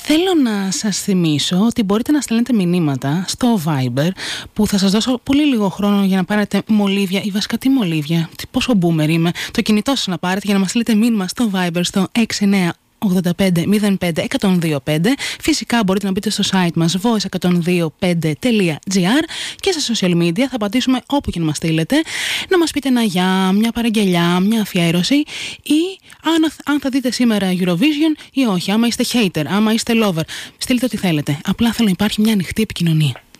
Θέλω να σας θυμίσω ότι μπορείτε να στέλνετε μηνύματα στο Viber, που θα σας δώσω πολύ λίγο χρόνο για να πάρετε μολύβια ή βασικά τι μολύβια, πόσο boomer είμαι, το κινητό σας να πάρετε για να μας στείλετε μήνυμα στο Viber στο 6985-05-125. Φυσικά μπορείτε να μπείτε στο site μας voice102.5.gr και στα social media θα απαντήσουμε όπου και να μας στείλετε, να μας πείτε ένα γεια, μια παραγγελιά, μια αφιέρωση ή αν θα δείτε σήμερα Eurovision ή όχι, άμα είστε hater, άμα είστε lover, στείλτε ό,τι θέλετε. Απλά θέλω να υπάρχει μια ανοιχτή επικοινωνία.